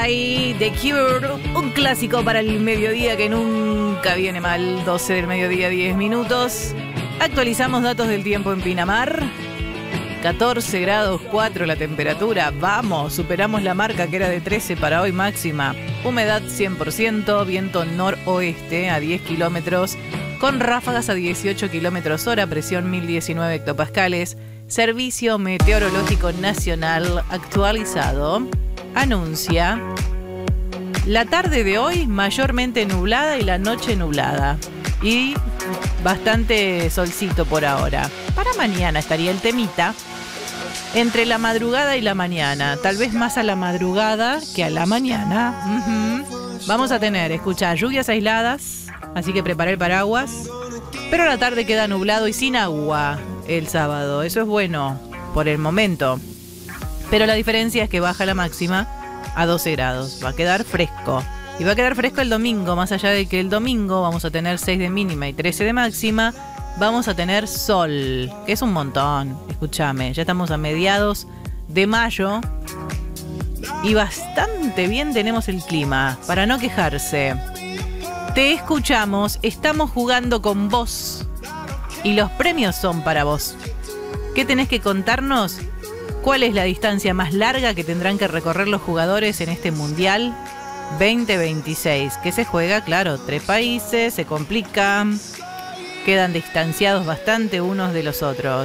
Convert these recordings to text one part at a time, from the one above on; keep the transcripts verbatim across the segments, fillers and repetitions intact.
Ahí, The Cure, un clásico para el mediodía que nunca viene mal. doce del mediodía, diez minutos. Actualizamos datos del tiempo en Pinamar. catorce grados cuatro la temperatura. Vamos, superamos la marca que era de trece para hoy máxima. Humedad cien por ciento, viento noroeste a diez kilómetros, con ráfagas a dieciocho kilómetros hora, presión mil diecinueve hectopascales. Servicio Meteorológico Nacional actualizado anuncia la tarde de hoy mayormente nublada y la noche nublada. Y bastante solcito por ahora. Para mañana estaría el temita entre la madrugada y la mañana. Tal vez más a la madrugada que a la mañana. Uh-huh. Vamos a tener, escucha, lluvias aisladas, así que prepara el paraguas. Pero la tarde queda nublado y sin agua el sábado. Eso es bueno por el momento. Pero la diferencia es que baja la máxima a doce grados. Va a quedar fresco. Y va a quedar fresco el domingo, más allá de que el domingo vamos a tener seis de mínima y trece de máxima. Vamos a tener sol, que es un montón. Escúchame, ya estamos a mediados de mayo y bastante bien tenemos el clima, para no quejarse. Te escuchamos, estamos jugando con vos y los premios son para vos. ¿Qué tenés que contarnos? ¿Cuál es la distancia más larga que tendrán que recorrer los jugadores en este Mundial veinte veintiséis? Que se juega, claro, tres países, se complica, quedan distanciados bastante unos de los otros.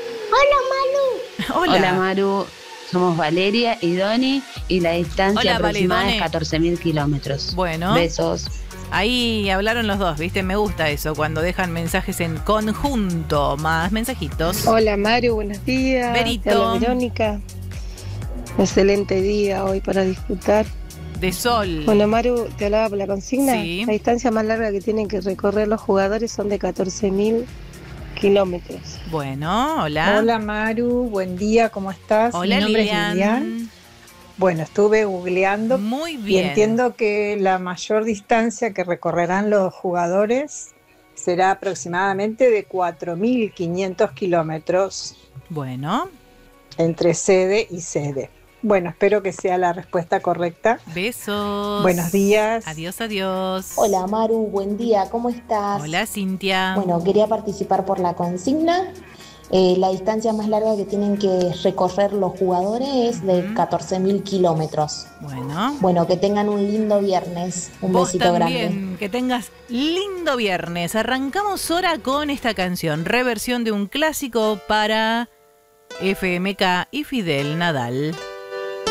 Hola, Maru. Hola. Hola, Maru. Somos Valeria y Doni y la distancia Hola, aproximada vale, es catorce mil kilómetros. Bueno. Besos. Ahí hablaron los dos, ¿viste? Me gusta eso, cuando dejan mensajes en conjunto. Más mensajitos. Hola, Maru, buenos días. Berito. Te habla Verónica. Excelente día hoy para disfrutar. De sol. Bueno, Maru, te hablaba por la consigna. Sí. La distancia más larga que tienen que recorrer los jugadores son de catorce mil kilómetros. Bueno, hola. Hola, Maru, buen día, ¿cómo estás? Hola, Mi nombre Lilian. es Lilian. Bueno, estuve googleando Muy y bien. entiendo que la mayor distancia que recorrerán los jugadores será aproximadamente de cuatro mil quinientos kilómetros Bueno, entre sede y sede. Bueno, espero que sea la respuesta correcta. besos. Buenos días. Adiós, adiós. Hola Maru, buen día, ¿cómo estás? Hola, Cintia. Bueno, quería participar por la consigna. Eh, la distancia más larga que tienen que recorrer los jugadores es de Ujú. catorce mil kilómetros. Bueno. Bueno, que tengan un lindo viernes. Un Vos besito también, grande. que tengas lindo viernes. Arrancamos ahora con esta canción, reversión de un clásico para F M K y Fidel Nadal.